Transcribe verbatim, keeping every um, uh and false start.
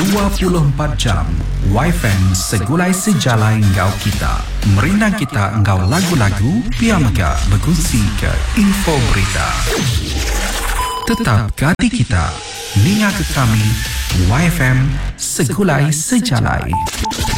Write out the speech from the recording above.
dua puluh empat jam Y F M segulai sejalai ngau kita. Merindang kita ngau lagu-lagu, biar mega berkongsi ke info berita. Tetap gati kita, ninga ke kami Y F M segulai sejalai.